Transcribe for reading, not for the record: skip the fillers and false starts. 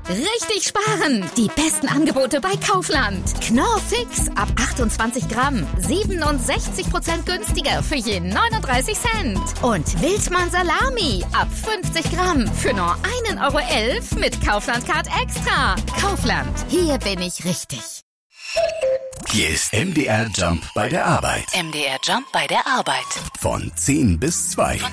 Richtig sparen! Die besten Angebote bei Kaufland. Knorr Fix ab 28 Gramm. 67% günstiger für je 39 Cent. Und Wildmann Salami ab 50 Gramm für nur 1,11 € mit Kaufland Card Extra. Kaufland, hier bin ich richtig. Hier ist MDR Jump bei der Arbeit. MDR Jump bei der Arbeit. Von 10 bis 2.